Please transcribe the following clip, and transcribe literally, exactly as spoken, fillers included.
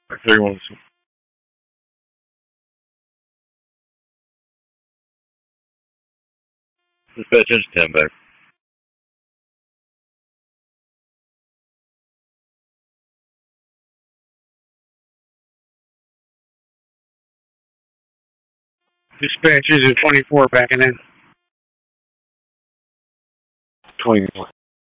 three one. Just pay attention to him, babe. Dispatch is at twenty-four backing in. twenty-four.